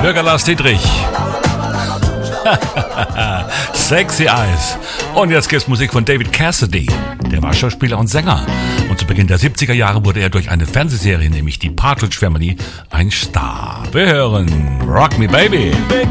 Bürger Lars Dietrich. Sexy Eyes. Und jetzt gibt's Musik von David Cassidy. Der war Schauspieler und Sänger. Und zu Beginn der 70er Jahre wurde er durch eine Fernsehserie, nämlich die Partridge Family, ein Star. Wir hören Rock Me Baby.